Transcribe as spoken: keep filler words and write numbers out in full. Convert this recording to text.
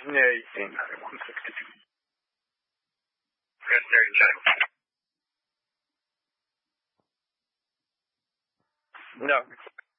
Yeah, eighteen, one sixty-two. Good, thirty check. No.